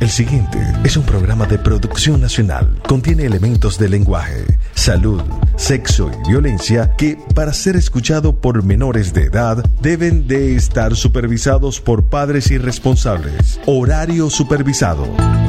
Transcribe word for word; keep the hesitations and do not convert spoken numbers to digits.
El siguiente es un programa de producción nacional. Contiene elementos de lenguaje, salud, sexo y violencia que, para ser escuchado por menores de edad, deben de estar supervisados por padres y responsables. Horario supervisado.